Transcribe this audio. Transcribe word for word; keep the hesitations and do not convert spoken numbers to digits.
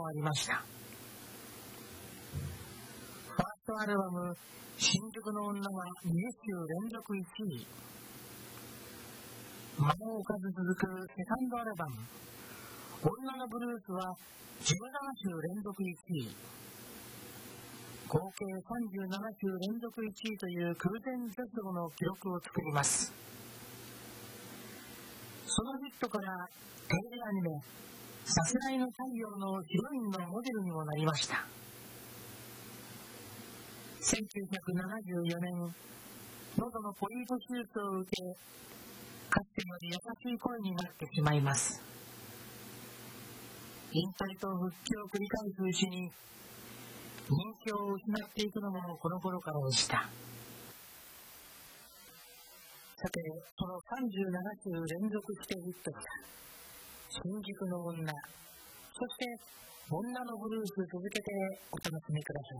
ありました。ファーストアルバム新宿の女はにじゅっしゅう連続いちい、間を置かず続くセカンドアルバム女のブルースはじゅうななしゅう連続いちい、合計さんじゅうななしゅう連続いちいという空前絶後の記録を作ります。そのヒットからテレビアニメさすらいの太陽のヒロインのモデルにもなりました。せんきゅうひゃくななじゅうよねん、喉のポリープ手術を受け、かつてより優しい声になってしまいます。引退と復帰を繰り返すうちに人気を失っていくのもこの頃からでした。さて、そのさんじゅうななしゅう連続してヒットした新宿の女、そして女のブルース続けてお楽しみください。